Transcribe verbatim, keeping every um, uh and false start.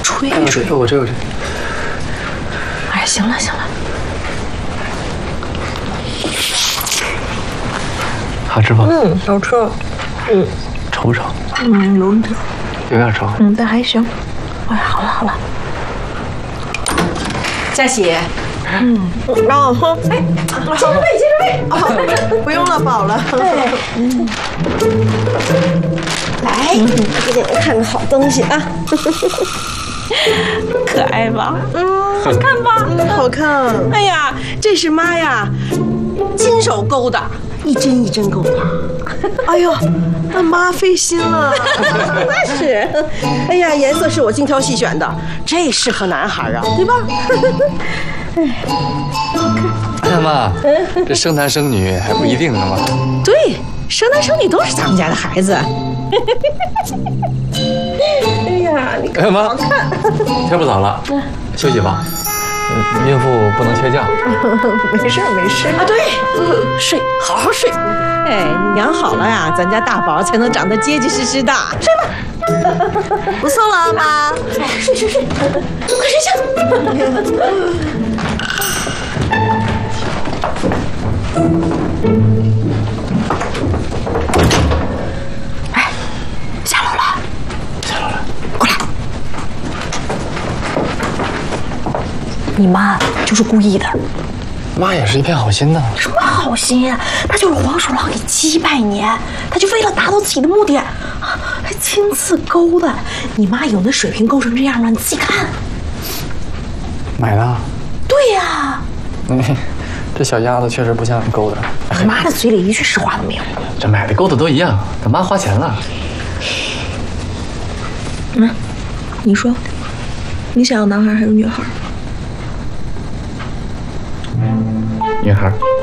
吹吹吹，我吹我吹。 哎，行了行了， 好吃吗？ 嗯，好吃。嗯， 稠不稠？ 嗯，有点， 有点稠。 嗯，但还行。哎，好了好了。 佳琪， 嗯，然后哎， 接着喂，接着喂。 哦，不用了，饱了。对，嗯。 来，给你们看个好东西啊！ 可爱吧？嗯，好看吧？ 嗯，好看。 哎呀，这是妈呀，亲手勾的，一针一针勾的。 哎呦，那妈费心了。那是。哎呀，颜色是我精挑细选的，这适合男孩啊，对吧？ 哎呀妈，这生男生女还不一定呢嘛。 对，生男生女都是咱们家的孩子。 哎呀，你哎呀妈，天不早了，休息吧。孕妇不能缺觉。 没事没事啊，对，睡，好好睡。哎，你养好了呀，咱家大宝才能长得结结实实的。睡吧。 不送了，妈。 睡睡睡，快睡觉。哎，下楼了， 下楼了， 过来。 你妈就是故意的。 妈也是一片好心呐。 什么好心啊？她就是黄鼠狼给鸡拜年，她就为了达到自己的目的，还亲自勾的。你妈有那水平勾成这样吗？你自己看。 买的。 对呀。 嗯，这小丫头确实不像你勾的。 你妈的嘴里一句实话都没有。 这买的勾的都一样，咱妈花钱了。 嗯，你说，你想要男孩还是女孩？ 女孩。